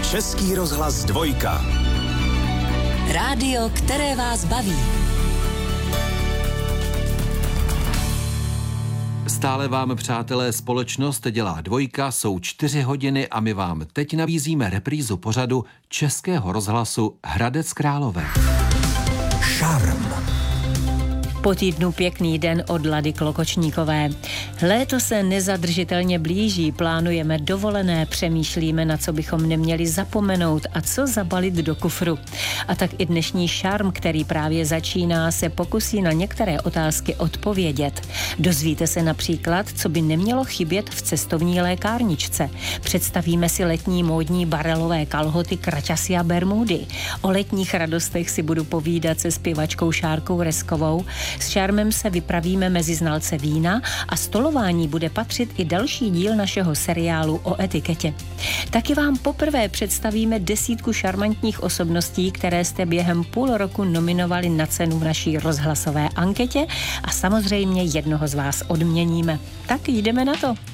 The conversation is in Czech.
Český rozhlas 2. Rádio, které vás baví. Stále vám, přátelé, společnost dělá 2, jsou 4 hodiny a my vám teď nabízíme reprízu pořadu Českého rozhlasu Hradec Králové. Šarm. Po týdnu pěkný den od Lady Klokočníkové. Léto se nezadržitelně blíží, plánujeme dovolené, přemýšlíme, na co bychom neměli zapomenout a co zabalit do kufru. A tak i dnešní šarm, který právě začíná, se pokusí na některé otázky odpovědět. Dozvíte se například, co by nemělo chybět v cestovní lékárničce. Představíme si letní módní barelové kalhoty, kraťasy a bermudy. O letních radostech si budu povídat se zpěvačkou Šárkou Reskovou. S šarmem se vypravíme mezi znalce vína a stolování bude patřit i další díl našeho seriálu o etiketě. Taky vám poprvé představíme 10 šarmantních osobností, které jste během půl roku nominovali na cenu v naší rozhlasové anketě a samozřejmě jednoho z vás odměníme. Tak jdeme na to.